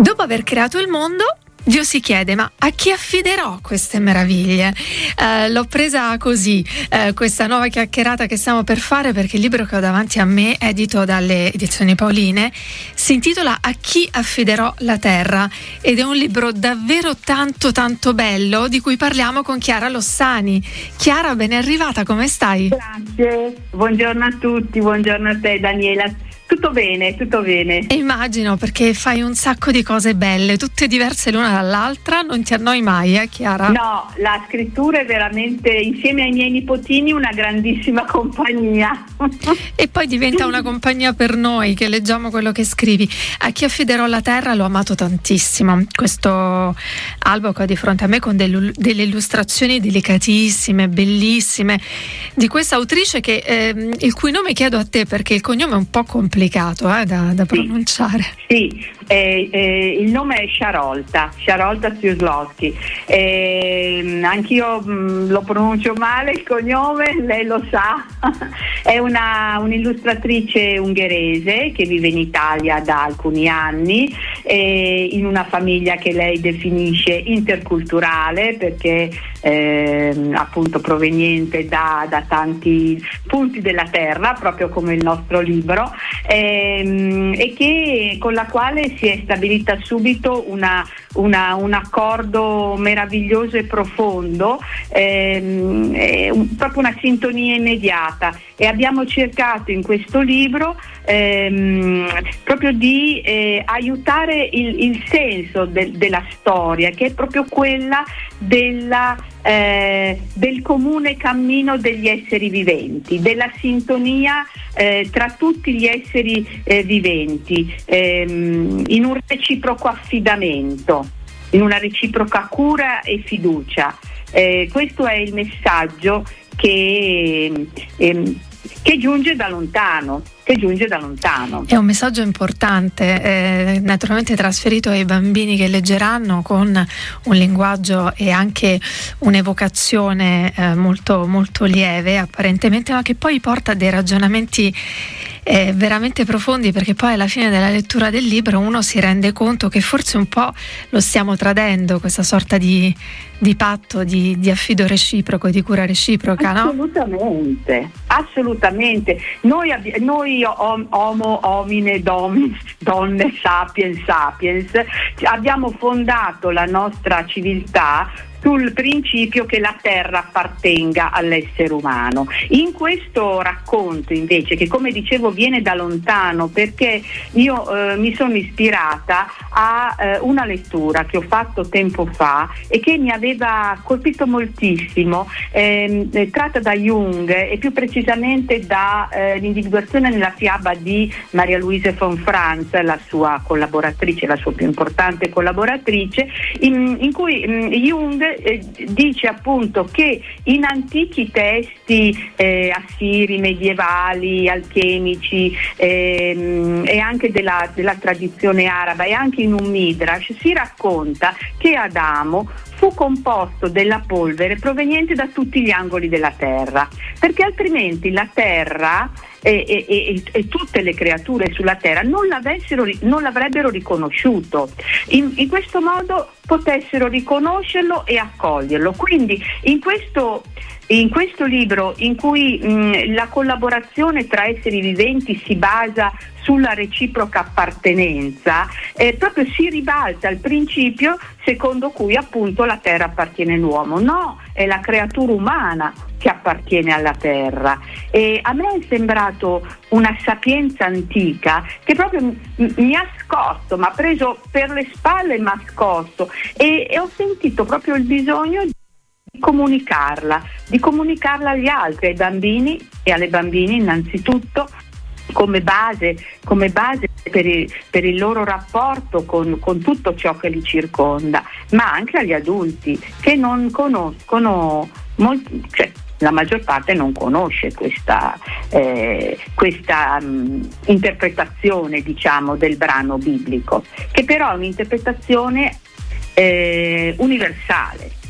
Dopo aver creato il mondo, Dio si chiede: ma a chi affiderò queste meraviglie? L'ho presa così, questa nuova chiacchierata che stiamo per fare, perché il libro che ho davanti a me, edito dalle edizioni Paoline, si intitola A chi affiderò la terra, ed è un libro davvero tanto tanto bello, di cui parliamo con Chiara Lossani. Chiara, ben arrivata, come stai? Grazie, buongiorno a tutti, buongiorno a te Daniela. Tutto bene, tutto bene. E immagino, perché fai un sacco di cose belle, tutte diverse l'una dall'altra, non ti annoi mai, Chiara? No, la scrittura è veramente, insieme ai miei nipotini, una grandissima compagnia. E poi diventa una compagnia per noi che leggiamo quello che scrivi. A chi affiderò la terra l'ho amato tantissimo, questo albo che ho di fronte a me, con delle illustrazioni delicatissime, bellissime, di questa autrice che il cui nome chiedo a te, perché il cognome è un po' complicato da pronunciare. Sì, il nome è Sciarolta Sziuslowski. Anch'io lo pronuncio male il cognome, lei lo sa. È un'illustratrice ungherese che vive in Italia da alcuni anni, in una famiglia che lei definisce interculturale, perché appunto proveniente da tanti punti della terra, proprio come il nostro libro, e che con la quale si è stabilita subito un accordo meraviglioso e profondo, proprio una sintonia immediata, e abbiamo cercato in questo libro proprio di aiutare il senso della storia, che è proprio quella del comune cammino degli esseri viventi, della sintonia tra tutti gli esseri viventi, in un reciproco affidamento, in una reciproca cura e fiducia. Questo è il messaggio che giunge da lontano. È un messaggio importante, naturalmente trasferito ai bambini che leggeranno, con un linguaggio e anche un'evocazione molto, molto lieve apparentemente, ma che poi porta a dei ragionamenti veramente profondi, perché poi alla fine della lettura del libro uno si rende conto che forse un po' lo stiamo tradendo, questa sorta di patto, di affido reciproco, di cura reciproca, no? Assolutamente. Noi homo homine donne sapiens, abbiamo fondato la nostra civiltà sul principio che la terra appartenga all'essere umano. In questo racconto invece, che come dicevo viene da lontano, perché io mi sono ispirata a una lettura che ho fatto tempo fa e che mi aveva colpito moltissimo, tratta da Jung, e più precisamente da l'individuazione nella fiaba di Maria Louise von Franz, la sua collaboratrice, la sua più importante collaboratrice, in cui Jung dice appunto che in antichi testi assiri, medievali, alchemici, e anche della tradizione araba, e anche in un Midrash si racconta che Adamo fu composto della polvere proveniente da tutti gli angoli della terra, perché altrimenti la terra e tutte le creature sulla terra non l'avrebbero riconosciuto. In questo modo potessero riconoscerlo e accoglierlo. Quindi in questo libro, in cui la collaborazione tra esseri viventi si basa sulla reciproca appartenenza, proprio si ribalta il principio secondo cui appunto la terra appartiene all'uomo. No, è la creatura umana che appartiene alla terra. E a me è sembrato una sapienza antica che proprio mi ha scosso, mi ha preso per le spalle e mi ha scosso, e ho sentito proprio il bisogno di comunicarla agli altri, ai bambini e alle bambine innanzitutto, come base per il loro rapporto con tutto ciò che li circonda, ma anche agli adulti che non conoscono, la maggior parte non conosce questa interpretazione, diciamo, del brano biblico, che però è un'interpretazione universale.